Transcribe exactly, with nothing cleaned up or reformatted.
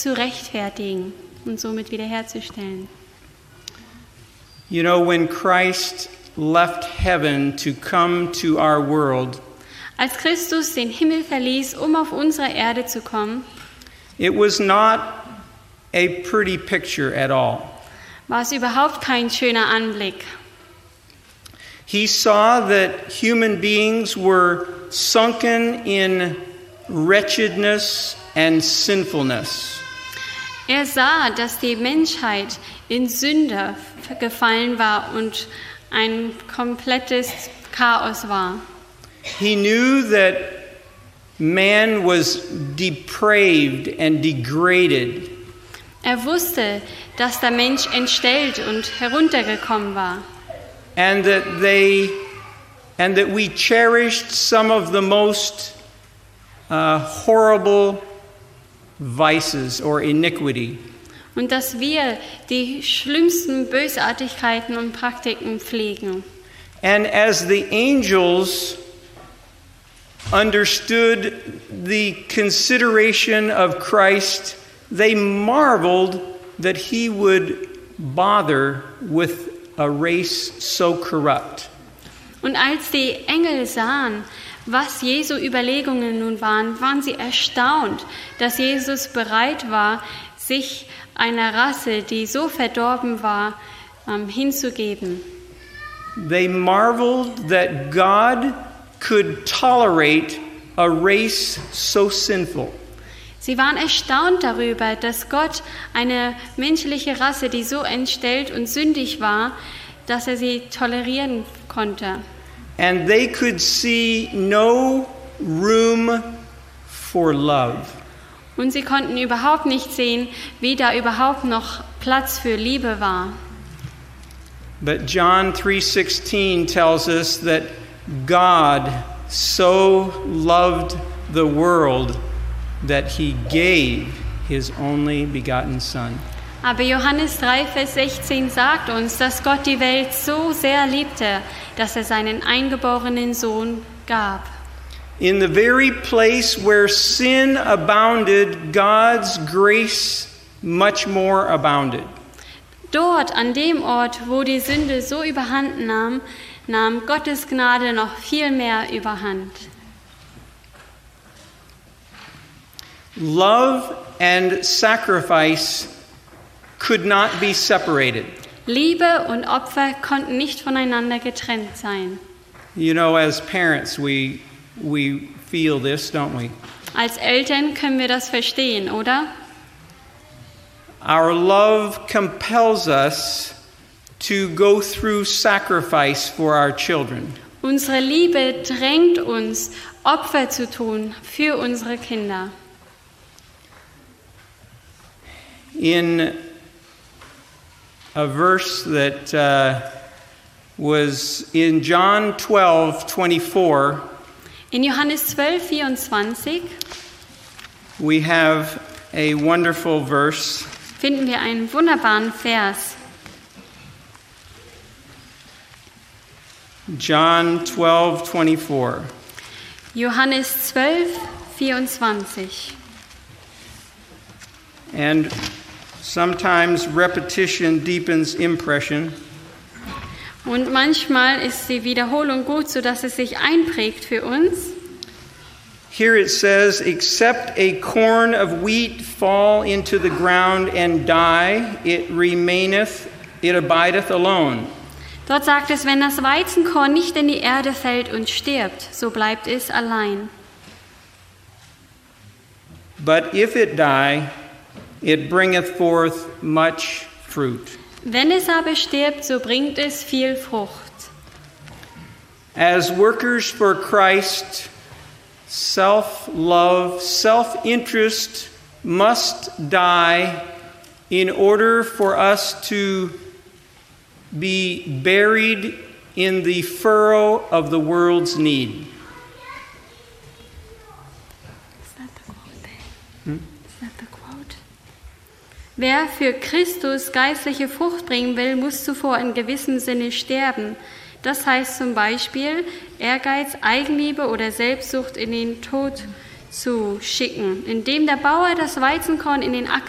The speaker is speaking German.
zu rechtfertigen und somit wiederherzustellen. You know, when Christ left heaven to come to our world, Als Christus den Himmel verließ, um auf unsere Erde zu kommen, it was not a pretty picture at all. war es überhaupt kein schöner Anblick. He saw that human beings were sunken in wretchedness and sinfulness. Er sah, dass die Menschheit in Sünde gefallen war und ein komplettes Chaos war. He knew that man was depraved and degraded. Er wusste, dass der Mensch entstellt und heruntergekommen war. And that they and that we cherished some of the most uh, horrible vices or iniquity. Und dass wir die schlimmsten Bösartigkeiten und Praktiken pflegen. And as the angels understood the consideration of Christ, they marveled that he would bother with a race so corrupt. Und als die Engel sahen, was Jesu Überlegungen nun waren, waren sie erstaunt, dass Jesus bereit war, sich einer Rasse, die so verdorben war, ähm, hinzugeben. They marveled that God could tolerate a race so sinful. Sie waren erstaunt darüber, dass Gott eine menschliche Rasse, die so entstellt und sündig war, dass er sie tolerieren konnte. And they could see no room for love. Und sie konnten überhaupt nicht sehen, wie da überhaupt noch Platz für Liebe war. But John three sixteen tells us that God so loved the world that he gave his only begotten Son. Aber Johannes drei, Vers sechzehn sagt uns, dass Gott die Welt so sehr liebte, dass er seinen eingeborenen Sohn gab. In the very place where sin abounded, God's grace much more abounded. Dort, an dem Ort, wo die Sünde so überhand nahm, nahm Gottes Gnade noch viel mehr überhand. Love and sacrifice could not be separated. Liebe und Opfer konnten nicht voneinander getrennt sein. You know, as parents, we we feel this, don't we? Als Eltern können wir das verstehen, oder? Our love compels us to go through sacrifice for our children. Unsere Liebe drängt uns, Opfer zu tun für unsere Kinder. In a verse that uh, was in John twelve twenty-four, In Johannes zwölf, vierundzwanzig we have a wonderful verse. finden wir einen wunderbaren Vers. John twelve twenty-four. Johannes zwölf, vierundzwanzig. And sometimes repetition deepens impression. Und manchmal ist die Wiederholung gut, sodass es sich einprägt für uns. Here it says, except a corn of wheat fall into the ground and die, it remaineth, it abideth alone. Dort sagt es, wenn das Weizenkorn nicht in die Erde fällt und stirbt, so bleibt es allein. But if it die, it bringeth forth much fruit. Wenn es aber stirbt, so bringt es viel Frucht. As workers for Christ, self-love, self-interest must die in order for us to be buried in the furrow of the world's need. Is that the quote there? Is that the quote? Wer für Christus geistliche Frucht bringen will, muss zuvor in gewissem Sinne sterben. Das heißt zum Beispiel, Ehrgeiz, Eigenliebe oder Selbstsucht in den Tod zu schicken, indem der Bauer das Weizenkorn in den Acker